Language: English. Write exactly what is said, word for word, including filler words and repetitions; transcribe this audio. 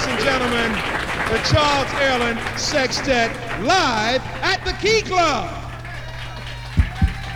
ladies and gentlemen, the Charles Earland Sextet live at the Key Club.